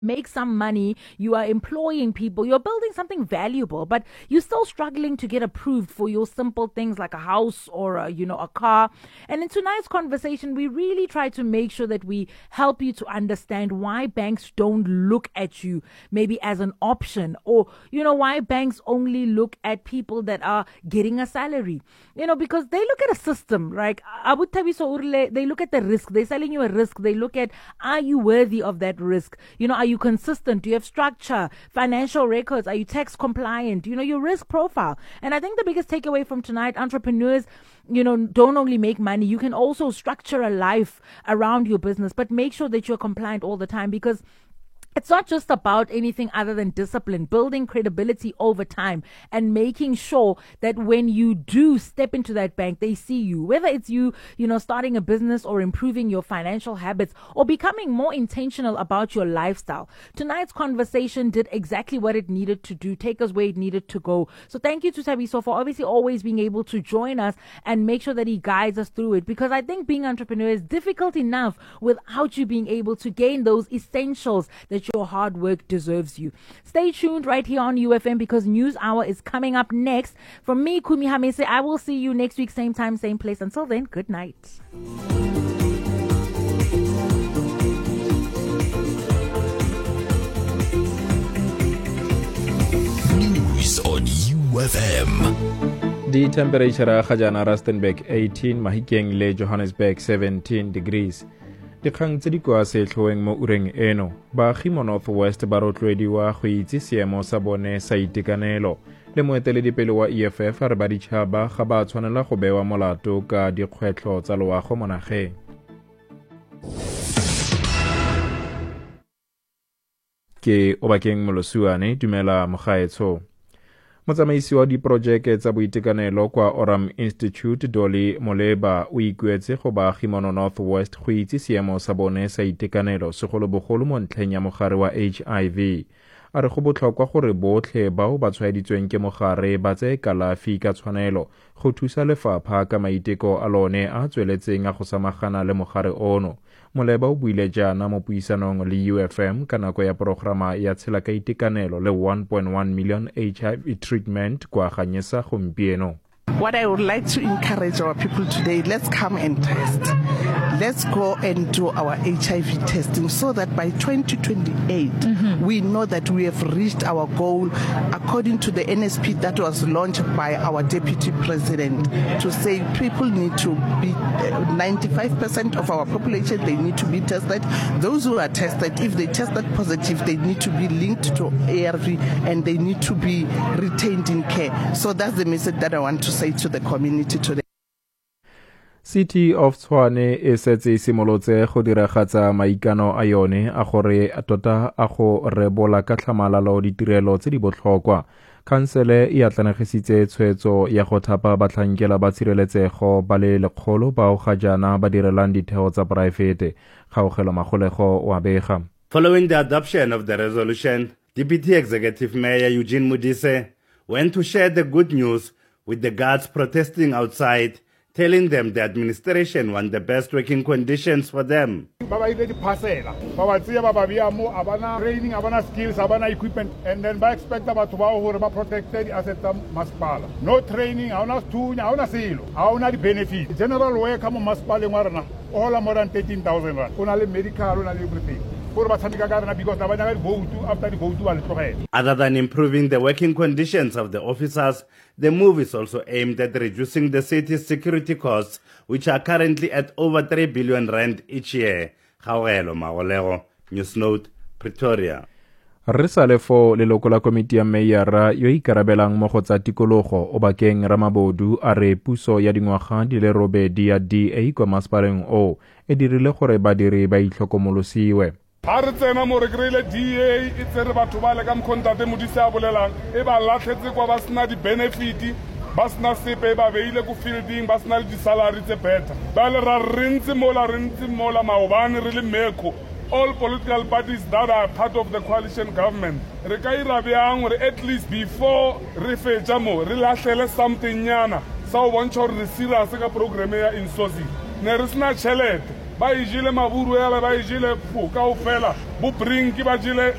make some money, you are employing people, you're building something valuable, but you're still struggling to get approved for your simple things like a house or a car. And in tonight's conversation, we really try to make sure that we help you to understand why banks don't look at you maybe as an option, or why banks only look at people that are getting a salary, because they look at a system, right? Abu Thabiso Urle, they look at the risk, they're selling you a risk, they look at, are you worthy of that risk? Are you consistent? Do you have structure, financial records? Are you tax compliant? Your risk profile. And I think the biggest takeaway from tonight, entrepreneurs, don't only make money. You can also structure a life around your business, but make sure that you're compliant all the time, because it's not just about anything other than discipline, building credibility over time and making sure that when you do step into that bank, they see you, whether it's you starting a business or improving your financial habits or becoming more intentional about your lifestyle. Tonight's conversation did exactly what it needed to do, take us where it needed to go. So thank you to Thabiso for obviously always being able to join us and make sure that he guides us through it, because I think being an entrepreneur is difficult enough without you being able to gain those essentials that your hard work deserves you. Stay tuned right here on UFM, because News Hour is coming up next. From me, Kumi Hamese, I will see you next week, same time, same place. Until then, good night. News on UFM. The temperature ga jana Rustenburg 18, Mahikeng le Johannesburg 17 degrees. Dikgang tse di kwa setlhoeng mo ureng eno, baagi mo Northwest ba rotloediwa go itse seemo sa bone sa itekanelo, le moeteledipele wa EFF a re baditšhaba ga ba tshwanela go bewa molato ka dikgwetlho tsa loago mo nageng. Ke Obakeng Molosuane, dumela mogaetsho. Motsamaisi wa diprojeke tsa boitekanelo kwa Oram Institute, Dolly Moleba, o ikuetse go baagi mo Northwest go itse seemo sa bone sa itekanelo segolobogolo mo ntlheng ya mogare wa HIV. A re go botlhokwa gore botlhe bao ba tshwaeditsweng ke mogare ba tseye kalafi ka tshwanelo go thusa lefapha ka maiteko a lone a tsweletseng a go samagana le mogare ono. Moleba o buile jaana mo puisanong le UFM ka nako ya programa ya tshela ka itekanelo le 1.1 million HIV treatment kwa ganyesa gompieno. What I would like to encourage our people today, let's come and test. Let's go and do our HIV testing so that by 2028, we know that we have reached our goal according to the NSP that was launched by our Deputy President to say people need to be 95% of our population, they need to be tested. Those who are tested, if they tested positive, they need to be linked to ARV and they need to be retained in care. So that's the message that I want to say to the community today. City of Tshwane e setse simolotse go diragatsa maikano a yone a gore tota a go rebola ka tlhamalalo ditirelo tse di botlhokwa. Khansele e atlanegisitse tshwetso ya go thapa batlhankela ba tshireletsego ba le 100 bao ga jana ba direlang ditheo tsa poraefete. Kgaogelo Magolego wa bega. Following the adoption of the resolution, Deputy Executive Mayor Eugene Modise went to share the good news with the guards protesting outside, telling them the administration want the best working conditions for them. Training, skills, equipment, and then by expect about to protected as a maspala. No training, the benefit. General way come maspala all more than 13,000 rand. Only medical, only everything. Other than improving the working conditions of the officers, the move is also aimed at reducing the city's security costs, which are currently at over 3 billion rand each year. Kgaogelo Magolego, Newsnote, Pretoria. Re salefo leloko la komiti ya meyara yo ikarabelang mo go tsa tikologo Obakeng Ramabodu a re puso ya dingwaga di le robedi ya DA kwa masepaleng o e dirile gore badiri ba itlhokomolosiwe. Ha re tsena mo re kry-ile DA e tsere batho ba le ka mokgontate Modise a bolelang e ba latlhetse kwa ba sena di-benefiti ba sena sepe ba beile ko fielding ba sena le di-salary tse better ba le ra re ntse mola maobane re le meko all political parties that are part of the coalition government re ka ira bjang gore at least before re fetša mo re latlhele something nyana sa o bontšha gore re serious ka programe ya insourcing ne re sena tšhelete ba e jele maburu yala ba e jele kaofela bo brinki ba jele